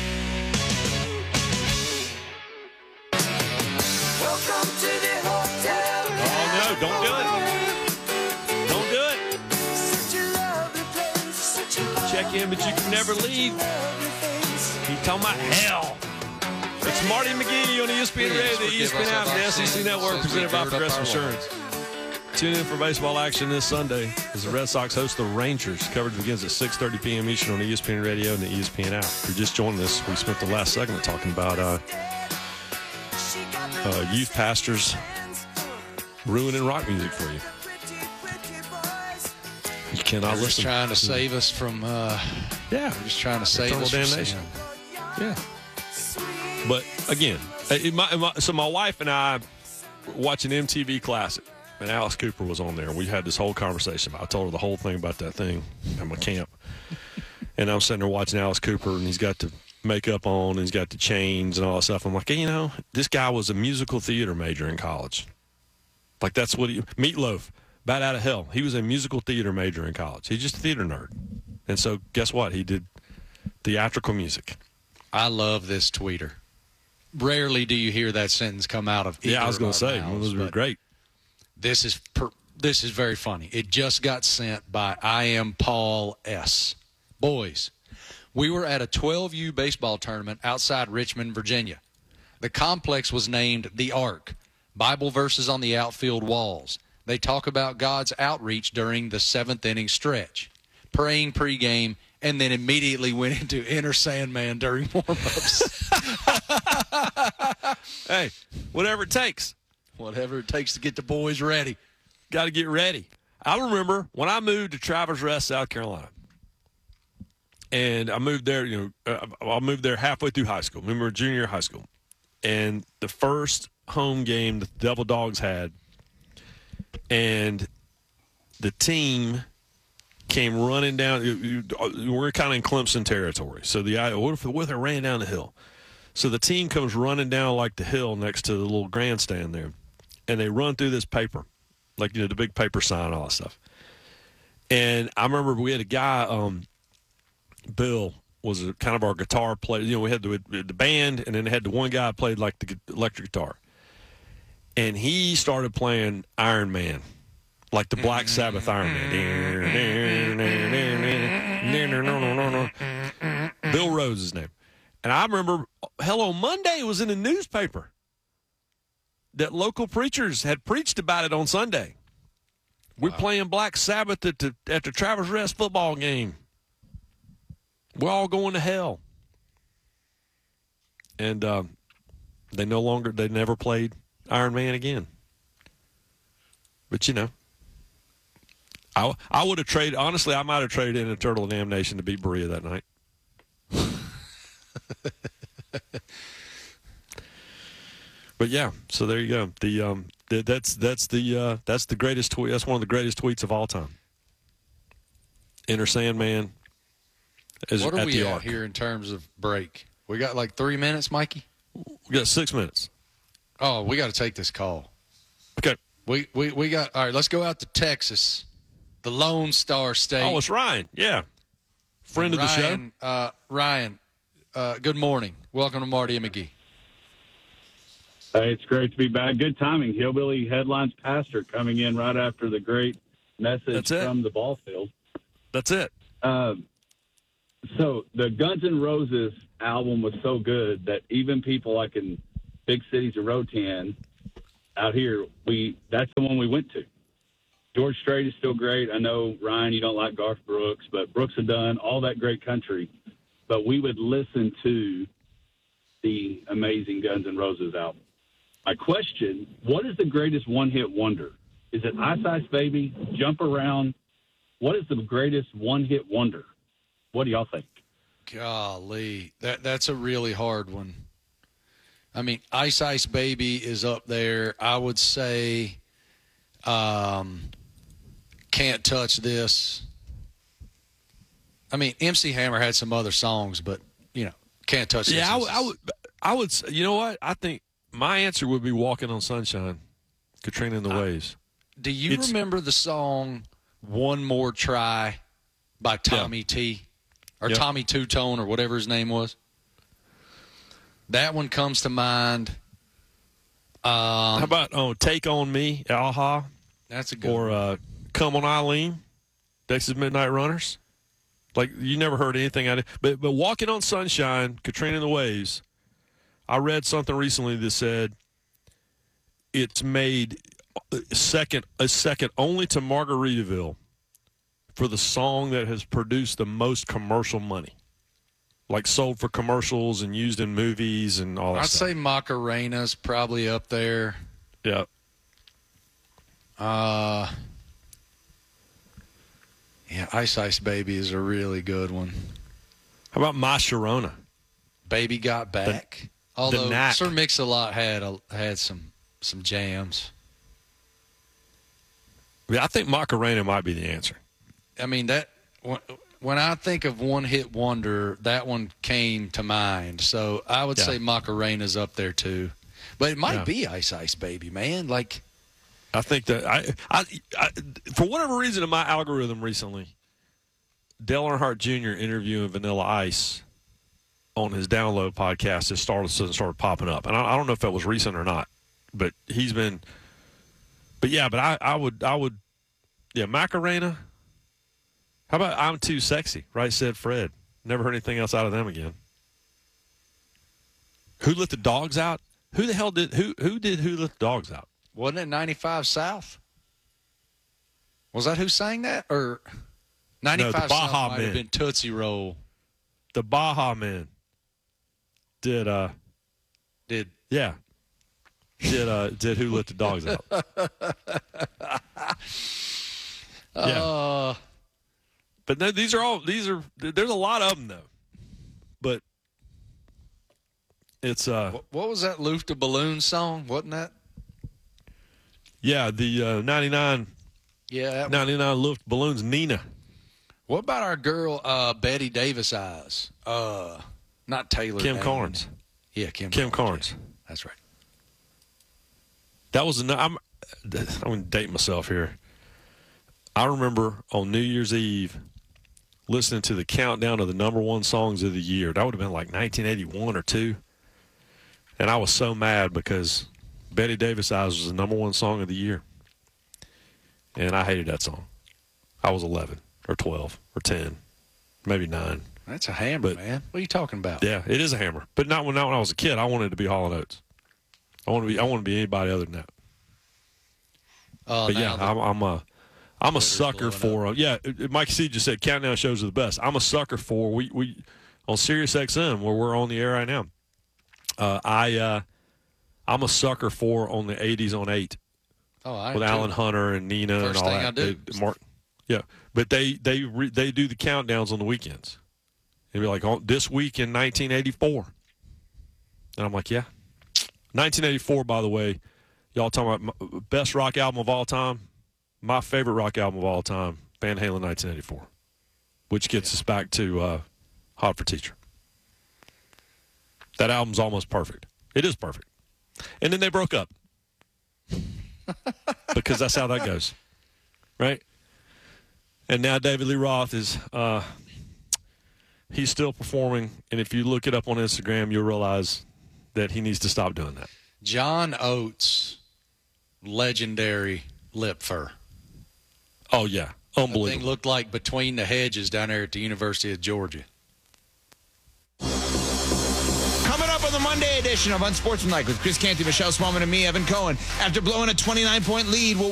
Welcome to the hotel. Oh, no, don't do it. Don't do it. Such a lovely place, such a Check in, but you can never leave. He's talking about hell. It's Marty McGee on E S P N Radio, the E S P N app, and the S E C Network, presented by Progressive Insurance. Tune in for baseball action this Sunday as the Red Sox host the Rangers. Coverage begins at six thirty p.m. Eastern on E S P N Radio and the E S P N app. If you're just joining us, we spent the last segment talking about uh, uh, youth pastors ruining rock music for you. You cannot They're listen. Just trying to to save us from. Uh, yeah, we're just trying to save eternal us from damnation. sin. Yeah. But again, it, my, my, so my wife and I were watching M T V Classic, and Alice Cooper was on there. And we had this whole conversation. I told her the whole thing about that thing at my camp. And I'm sitting there watching Alice Cooper, and he's got the makeup on, and he's got the chains and all that stuff. I'm like, hey, you know, this guy was a musical theater major in college. Like, that's what he, Meatloaf, Bat Out of Hell. He was a musical theater major in college. He's just a theater nerd. And so guess what? He did theatrical music. I love this tweeter. Rarely do you hear that sentence come out of either. Yeah, I was going to say, mouths, those were great. This is per, this is very funny. It just got sent by I am Paul S. Boys, we were at a twelve U baseball tournament outside Richmond, Virginia. The complex was named the Ark. Bible verses on the outfield walls. They talk about God's outreach during the seventh inning stretch. Praying pregame, and then immediately went into Enter Sandman during warm-ups. Hey, whatever it takes. Whatever it takes to get the boys ready. Got to get ready. I remember when I moved to Travelers Rest, South Carolina, and I moved there, you know, uh, I moved there halfway through high school. Remember, junior year of high school. And the first home game the Devil Dogs had, and the team came running down. We're kind of in Clemson territory. So the what if, what if they ran down the hill? So the team comes running down like the hill next to the little grandstand there, and they run through this paper, like, you know, the big paper sign and all that stuff. And I remember we had a guy, um, Bill, was a, kind of our guitar player. You know, we had the, the band, and then they had the one guy who played like the electric guitar. And he started playing Iron Man, like the Black Sabbath Iron Man. Bill Rose is his name. And I remember, Hello Monday was in the newspaper that local preachers had preached about it on Sunday. We're wow. playing Black Sabbath at the, at the Travelers Rest football game. We're all going to hell. And um, they no longer, they never played Iron Man again. But, you know, I, I would have traded, honestly, I might have traded in Eternal Damnation to beat Berea that night. But yeah, so there you go. The um, the, that's that's the uh, that's the greatest tweet. That's one of the greatest tweets of all time. Enter Sandman. Is what are at we the at Ark. here in terms of break? We got like three minutes, Mikey. We got six minutes. Oh, we got to take this call. Okay. We we we got all right. Let's go out to Texas, the Lone Star State. Oh, it's Ryan. Yeah, friend and of the Ryan, show. Uh, Ryan, uh, good morning. Welcome to Marty and McGee. Hey, it's great to be back. Good timing. Hillbilly Headlines pastor coming in right after the great message from the ball field. That's it. Uh, so the Guns N' Roses album was so good that even people like in big cities of Rotan out here, we that's the one we went to. George Strait is still great. I know, Ryan, you don't like Garth Brooks, but Brooks and Dunn, all that great country. But we would listen to the amazing Guns N' Roses album. My question, what is the greatest one-hit wonder? Is Is it Ice Ice Baby, Jump Around? What is the greatest one-hit wonder? What do y'all think? Golly, that that's a really hard one. I mean, Ice Ice Baby is up there. I would say um, Can't Touch This. I mean, M C Hammer had some other songs, but, you know, Can't Touch This. Yeah, I, I would, I would, you know what? I think my answer would be Walking on Sunshine, Katrina and the Waves. Do you It's, remember the song One More Try by Tommy Yeah. T? Or Yep. Tommy Two-Tone or whatever his name was? That one comes to mind. Um, How about oh, Take On Me, Aha? That's a good Or uh, Come On Eileen, Texas Midnight Runners. Like, you never heard anything out of it. But, but Walking on Sunshine, Katrina and the Waves, I read something recently that said it's made second a second only to Margaritaville for the song that has produced the most commercial money. Like sold for commercials and used in movies and all that I'd stuff. say Macarena's probably up there. Yeah. Uh, yeah, Ice Ice Baby is a really good one. How about My Sharona? Baby Got Back. The, Although the Knack. Sir Mix-a-Lot had a, had some some jams. Yeah, I think Macarena might be the answer. I mean, that when I think of one hit wonder, that one came to mind. So I would Yeah. say Macarena's up there too, but it might Yeah. be Ice Ice Baby, man. Like, I think that I, I, I, for whatever reason in my algorithm recently, Dale Earnhardt Junior interviewing Vanilla Ice on his Download podcast has started started popping up, and I, I don't know if that was recent or not, but he's been. But yeah, but I, I would I would, yeah, Macarena. How about I'm Too Sexy? Right, said Fred. Never heard anything else out of them again. Who Let the Dogs Out? Who the hell did who who did Who Let the Dogs Out? wasn't it ninety-five South? Was that who sang that? Or ninety-five No, the South Baja might Men. have been Tootsie Roll. The Baja Men did uh did yeah did uh did Who Let the Dogs Out? Yeah. Uh, But no, these are all these are there's a lot of them though. But it's uh what, what was that Luft of Balloon song? Wasn't that? yeah, the uh, ninety-nine Yeah. That ninety-nine Luft Balloons, Nina. What about our girl uh, Betty Davis Eyes? Uh, not Taylor. Kim Dane. Carnes. Yeah, Kim. Kim Carnes. Carnes. yeah. That's right. That was a, I'm I'm going to date myself here. I remember on New Year's Eve listening to the countdown of the number one songs of the year. That would have been like nineteen eighty-one or two. And I was so mad because Betty Davis Eyes was the number one song of the year. And I hated that song. I was eleven or twelve or ten, maybe nine. That's a hammer, But- man. What are you talking about? Yeah, it is a hammer. But not when, not when I was a kid. I wanted to be Hall and Oates. I want to be I want to be anybody other than that. Oh, But now yeah, the- I'm, I'm a I'm a Twitter's sucker blowing for uh, yeah. it- it- Mike C just said countdown shows are the best. I'm a sucker for we we on Sirius X M where we're on the air right now. Uh, I uh, I'm a sucker for on the eighties on eight Oh, I with am too. Alan Hunter and Nina First and all thing that. I do. They- Mark, yeah, but they they re, they do the countdowns on the weekends. They'd be like, oh, this week in nineteen eighty-four, and I'm like, yeah, nineteen eighty-four. By the way, y'all talking about my, best rock album of all time. My favorite rock album of all time, Van Halen, nineteen eighty-four, which gets us back to uh, Hot for Teacher. That album's almost perfect. It is perfect. And then they broke up because that's how that goes, right? And now David Lee Roth is uh, he's still performing, and if you look it up on Instagram, you'll realize that he needs to stop doing that. John Oates, legendary lip fur. Oh yeah, That unbelievable. thing looked like Between the Hedges down there at the University of Georgia. Coming up on the Monday edition of Unsportsmanlike with Chris Canty, Michelle Smallman, and me, Evan Cohen. After blowing a twenty-nine point lead, we'll